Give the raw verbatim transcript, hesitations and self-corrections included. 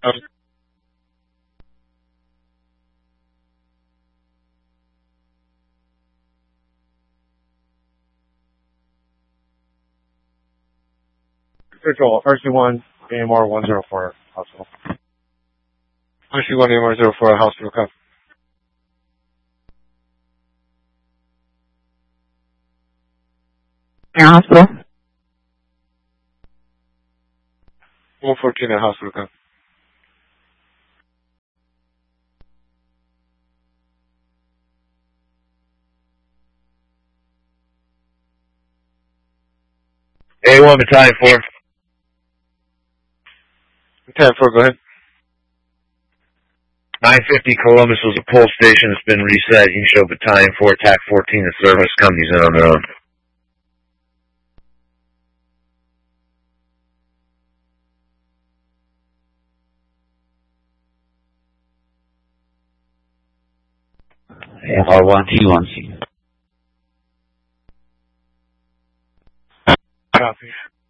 Control, R C one, A M R one zero four, hospital. R C one, A M R zero four, hospital, copy. Air hospital. one fourteen at hospital, copy. A one, Battalion four. Battalion four, go ahead. nine fifty Columbus was a pull station that's been reset. You can show Battalion four, T A C fourteen, the service companies in on their own. R one T one C. Copy.